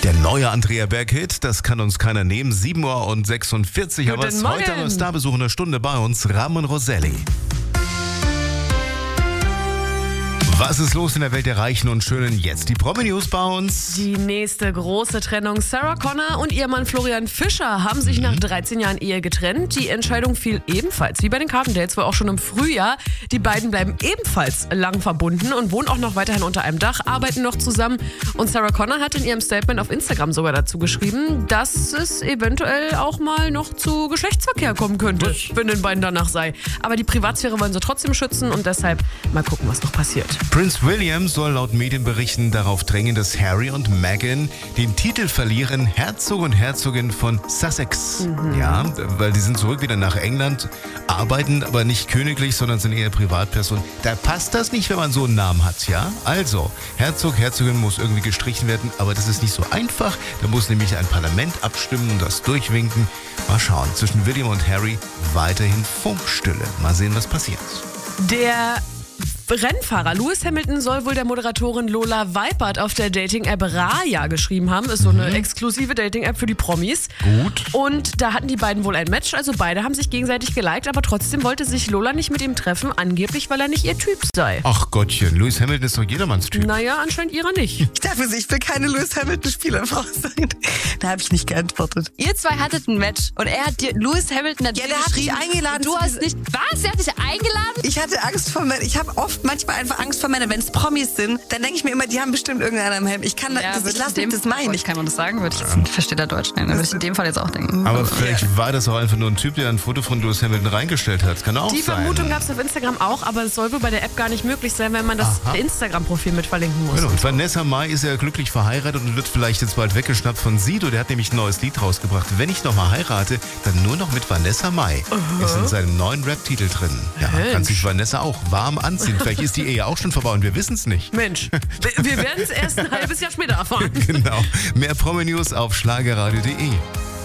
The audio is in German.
Der neue Andrea Berg-Hit, das kann uns keiner nehmen. 7:46 Uhr. Aber Guten heute Morgen. am Starbesuch in der Stunde bei uns Ramon Roselli. Was ist los in der Welt der Reichen und Schönen? Jetzt die Promi-News bei uns. Die nächste große Trennung. Sarah Connor und ihr Mann Florian Fischer haben sich nach 13 Jahren Ehe getrennt. Die Entscheidung fiel ebenfalls, wie bei den Carpendales, wohl auch schon im Frühjahr. Die beiden bleiben ebenfalls lang verbunden und wohnen auch noch weiterhin unter einem Dach, arbeiten noch zusammen. Und Sarah Connor hat in ihrem Statement auf Instagram sogar dazu geschrieben, dass es eventuell auch mal noch zu Geschlechtsverkehr kommen könnte, wenn den beiden danach sei. Aber die Privatsphäre wollen sie trotzdem schützen und deshalb mal gucken, was noch passiert. Prince William soll laut Medienberichten darauf drängen, dass Harry und Meghan den Titel verlieren, Herzog und Herzogin von Sussex. Ja, weil die sind zurück wieder nach England, arbeiten aber nicht königlich, sondern sind eher Privatpersonen. Da passt das nicht, wenn man so einen Namen hat, ja? Also, Herzog, Herzogin muss irgendwie gestrichen werden, aber das ist nicht so einfach. Da muss nämlich ein Parlament abstimmen und das durchwinken. Mal schauen, zwischen William und Harry weiterhin Funkstille. Mal sehen, was passiert. Der Rennfahrer Lewis Hamilton soll wohl der Moderatorin Lola Weipert auf der Dating-App Raya geschrieben haben. Ist so eine exklusive Dating-App für die Promis. Gut. Und da hatten die beiden wohl ein Match, also beide haben sich gegenseitig geliked, aber trotzdem wollte sich Lola nicht mit ihm treffen, angeblich, weil er nicht ihr Typ sei. Ach Gottchen, Lewis Hamilton ist doch jedermanns Typ. Naja, anscheinend ihrer nicht. Ich dachte, ich will keine Lewis Hamilton-Spielerfrau sein. Da habe ich nicht geantwortet. Ihr zwei hattet ein Match und er hat dir, Lewis Hamilton hat Ja, dir der hat mich geschrieben. eingeladen und du zu hast nicht, was? Der hat dich eingeladen? Ich hatte Angst vor Männern. Ich habe manchmal einfach Angst vor Männern. Wenn es Promis sind, dann denke ich mir immer, die haben bestimmt irgendeiner im Helm. Ich kann das, ich lasse mich das meinen. Ich kann man das sagen, versteht er Deutsch nicht. Dann würde ich in dem Fall jetzt auch denken. Aber vielleicht war das auch einfach nur ein Typ, der ein Foto von Lewis Hamilton reingestellt hat. Kann auch Die sein. Vermutung gab es auf Instagram auch, aber es soll wohl bei der App gar nicht möglich sein, wenn man das Instagram-Profil mit verlinken muss. Genau. Und Vanessa Mai ist ja glücklich verheiratet und wird vielleicht jetzt bald weggeschnappt von Sido. Der hat nämlich ein neues Lied rausgebracht. Wenn ich nochmal heirate, dann nur noch mit Vanessa Mai. Ist in seinem neuen Rap-Titel drin. Ja, kann sich Vanessa auch warm anziehen. Vielleicht ist die Ehe auch schon vorbei und wir wissen es nicht. Mensch, wir werden es erst ein halbes Jahr später erfahren. Genau. Mehr Promi-News auf schlagerradio.de.